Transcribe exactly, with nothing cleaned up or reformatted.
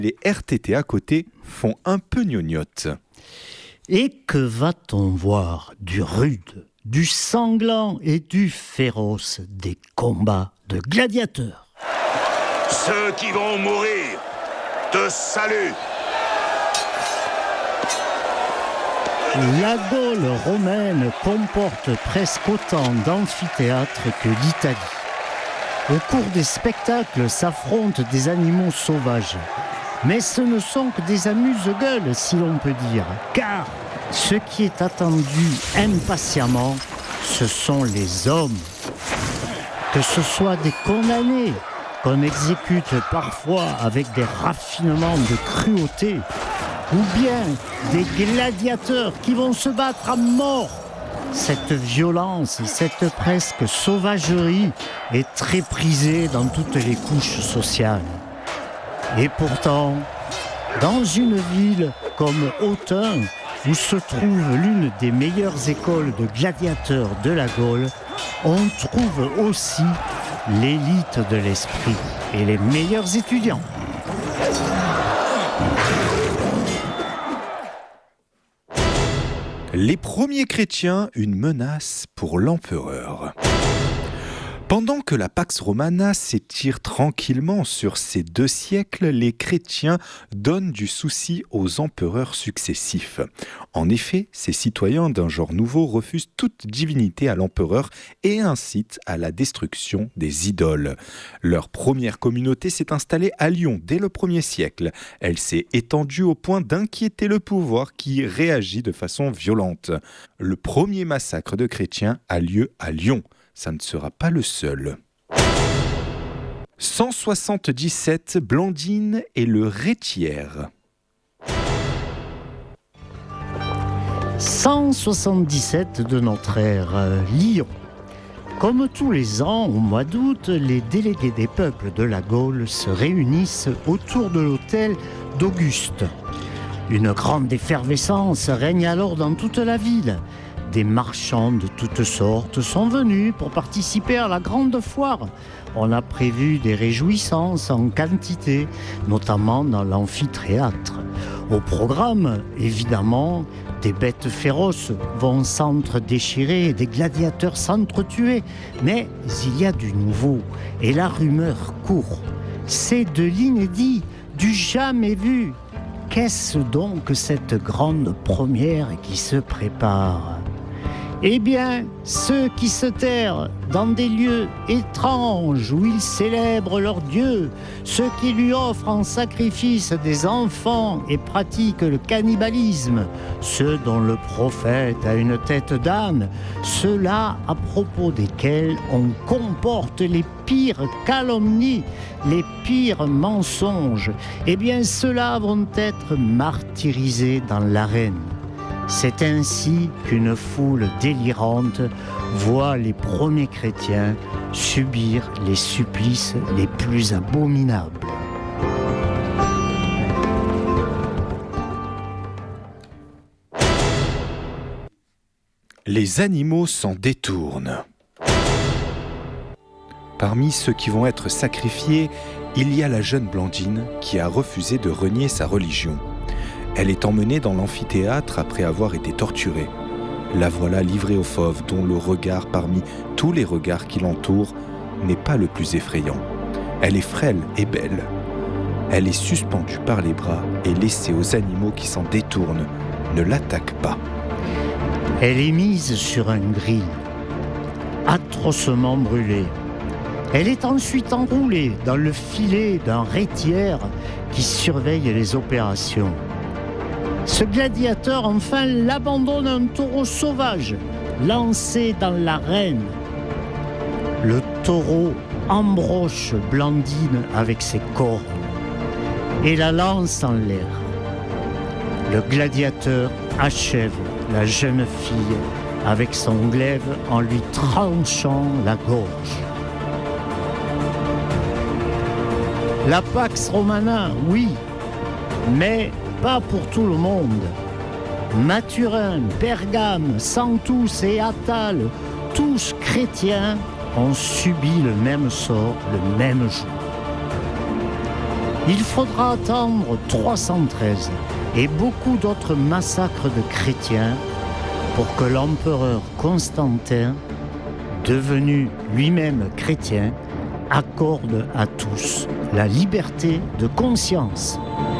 Les R T T à côté font un peu gnognotte. Et que va-t-on voir du rude, du sanglant et du féroce des combats de gladiateurs? Ceux qui vont mourir te saluent. La Gaule romaine comporte presque autant d'amphithéâtres que l'Italie. Au cours des spectacles s'affrontent des animaux sauvages. Mais ce ne sont que des amuse-gueules, si l'on peut dire. Car ce qui est attendu impatiemment, ce sont les hommes. Que ce soit des condamnés, qu'on exécute parfois avec des raffinements de cruauté, ou bien des gladiateurs qui vont se battre à mort. Cette violence, cette presque sauvagerie est très prisée dans toutes les couches sociales. Et pourtant, dans une ville comme Autun, où se trouve l'une des meilleures écoles de gladiateurs de la Gaule, on trouve aussi l'élite de l'esprit et les meilleurs étudiants. Les premiers chrétiens, une menace pour l'empereur. Pendant que la Pax Romana s'étire tranquillement sur ces deux siècles, les chrétiens donnent du souci aux empereurs successifs. En effet, ces citoyens d'un genre nouveau refusent toute divinité à l'empereur et incitent à la destruction des idoles. Leur première communauté s'est installée à Lyon dès le premier siècle. Elle s'est étendue au point d'inquiéter le pouvoir qui réagit de façon violente. Le premier massacre de chrétiens a lieu à Lyon. Ça ne sera pas le seul. cent soixante-dix-sept, Blandine et le Rétiaire. cent soixante-dix-sept de notre ère, euh, Lyon. Comme tous les ans, au mois d'août, les délégués des peuples de la Gaule se réunissent autour de l'hôtel d'Auguste. Une grande effervescence règne alors dans toute la ville. Des marchands de toutes sortes sont venus pour participer à la grande foire. On a prévu des réjouissances en quantité, notamment dans l'amphithéâtre. Au programme, évidemment, des bêtes féroces vont s'entre-déchirer et des gladiateurs s'entretuer. Mais il y a du nouveau et la rumeur court. C'est de l'inédit, du jamais vu. Qu'est-ce donc que cette grande première qui se prépare ? Eh bien, ceux qui se terrent dans des lieux étranges où ils célèbrent leur Dieu, ceux qui lui offrent en sacrifice des enfants et pratiquent le cannibalisme, ceux dont le prophète a une tête d'âne, ceux-là à propos desquels on comporte les pires calomnies, les pires mensonges, eh bien ceux-là vont être martyrisés dans l'arène. C'est ainsi qu'une foule délirante voit les premiers chrétiens subir les supplices les plus abominables. Les animaux s'en détournent. Parmi ceux qui vont être sacrifiés, il y a la jeune Blandine qui a refusé de renier sa religion. Elle est emmenée dans l'amphithéâtre après avoir été torturée. La voilà livrée aux fauves, dont le regard parmi tous les regards qui l'entourent n'est pas le plus effrayant. Elle est frêle et belle. Elle est suspendue par les bras et laissée aux animaux qui s'en détournent. Ne l'attaquent pas. Elle est mise sur un grill, atrocement brûlée. Elle est ensuite enroulée dans le filet d'un rétiaire qui surveille les opérations. Ce gladiateur, enfin, l'abandonne à un taureau sauvage, lancé dans l'arène. Le taureau embroche Blandine avec ses cornes et la lance en l'air. Le gladiateur achève la jeune fille avec son glaive en lui tranchant la gorge. La Pax Romana, oui, mais pas pour tout le monde. Mathurin, Pergame, Sanctus et Attale, tous chrétiens, ont subi le même sort le même jour. Il faudra attendre trois cent treize et beaucoup d'autres massacres de chrétiens pour que l'empereur Constantin, devenu lui-même chrétien, accorde à tous la liberté de conscience.